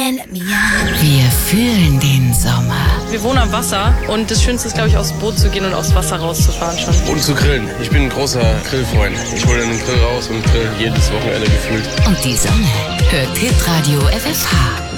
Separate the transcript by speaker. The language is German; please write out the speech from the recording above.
Speaker 1: Wir fühlen den Sommer.
Speaker 2: Wir wohnen am Wasser und das Schönste ist, glaube ich, aufs Boot zu gehen und aufs Wasser rauszufahren schon.
Speaker 3: Und zu grillen. Ich bin ein großer Grillfreund. Ich hole den Grill raus und grill jedes Wochenende gefühlt.
Speaker 1: Und die Sonne hört Hitradio FFH.